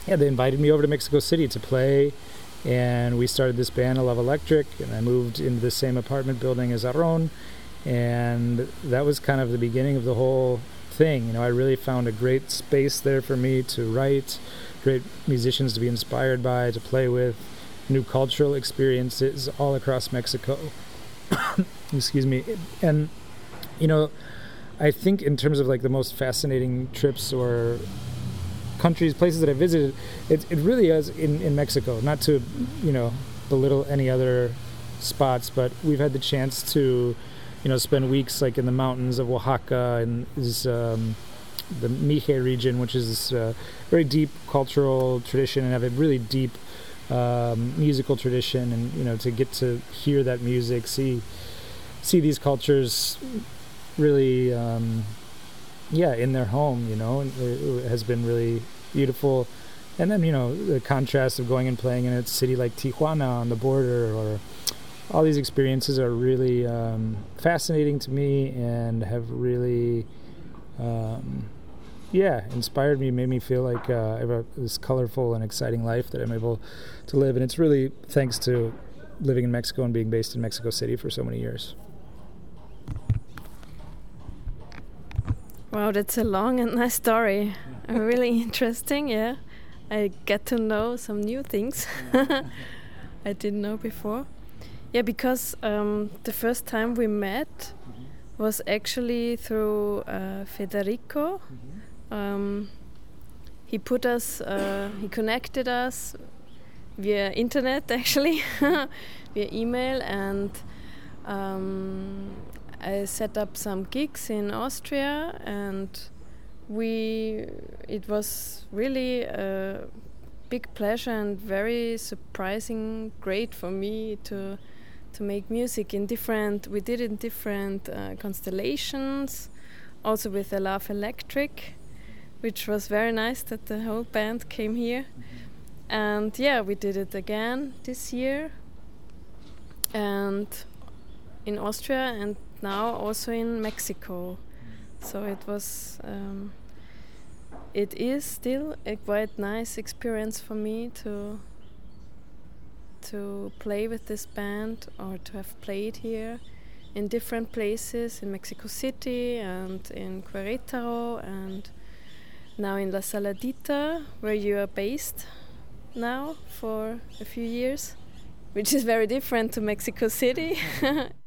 yeah, they invited me over to Mexico City to play, and we started this band, Love Electric, and I moved into the same apartment building as Aron, and that was kind of the beginning of the whole thing. You know, I really found a great space there for me to write, great musicians to be inspired by, to play with, new cultural experiences all across Mexico. Excuse me. And, you know, I think in terms of like the most fascinating trips or countries, places that I visited, it really is in Mexico. Not to, you know, belittle any other spots, but we've had the chance to, you know, spend weeks like in the mountains of Oaxaca and the Mije region, which is this very deep cultural tradition and have a really deep musical tradition, and you know, to get to hear that music, see these cultures really in their home, you know, it has been really beautiful. And then, you know, the contrast of going and playing in a city like Tijuana on the border, or all these experiences are really fascinating to me and have really inspired me, made me feel like I have this colorful and exciting life that I'm able to live. And it's really thanks to living in Mexico and being based in Mexico City for so many years. Wow, that's a long and nice story. Really interesting, yeah. I get to know some new things I didn't know before. Yeah, because the first time we met was actually through Federico. He connected us via internet, actually, via email, and I set up some gigs in Austria, and it was really a big pleasure and very surprising, great for me to make music we did in different constellations, also with the Love Electric, which was very nice that the whole band came here. And yeah, we did it again this year, and in Austria, and now also in Mexico. So it is still a quite nice experience for me to play with this band, or to have played here in different places, in Mexico City and in Querétaro, and now in La Saladita, where you are based now for a few years, which is very different to Mexico City.